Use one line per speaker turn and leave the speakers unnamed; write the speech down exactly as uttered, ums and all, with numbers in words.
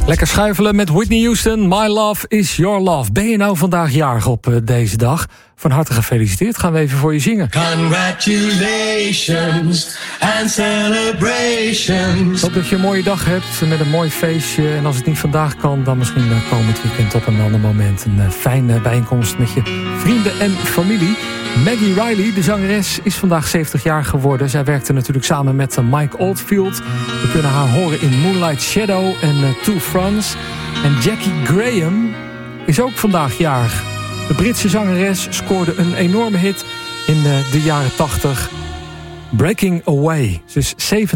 Lekker schuifelen met Whitney Houston. My love is your love. Ben je nou vandaag jarig op uh, deze dag? Van harte gefeliciteerd. Gaan we even voor je zingen.
Congratulations and celebrations.
Hoop dat je een mooie dag hebt met een mooi feestje. En als het niet vandaag kan, dan misschien uh, komend weekend op een ander moment. Een uh, fijne bijeenkomst met je vrienden en familie. Maggie Riley, de zangeres, is vandaag zeventig jaar geworden. Zij werkte natuurlijk samen met uh, Mike Oldfield. We kunnen haar horen in Moonlight Shadow en uh, Two Fronts. En Jackie Graham is ook vandaag jarig. De Britse zangeres scoorde een enorme hit in uh, de jaren tachtig. Breaking Away. Ze is zeventig.